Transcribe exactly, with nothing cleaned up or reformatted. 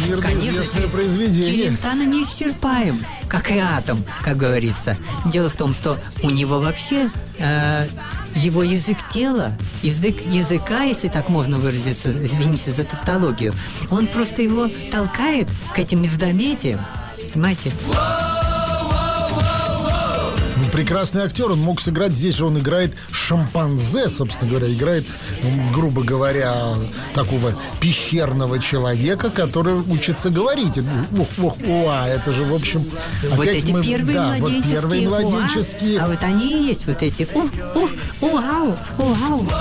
всемирно Конечно, известное произведение. Челентано не исчерпаем, как и атом, как говорится. Дело в том, что у него вообще э, его язык тела, язык языка, если так можно выразиться, извините за тавтологию, он просто его толкает к этим междометиям, понимаете? Прекрасный актер, он мог сыграть, здесь же он играет шимпанзе, собственно говоря, играет, ну, грубо говоря, такого пещерного человека, который учится говорить. Ух, ух, уа, это же, в общем... Вот эти мы, первые, да, младенческие, вот первые младенческие... уа, а вот они и есть вот эти ух, ух, уау, уау.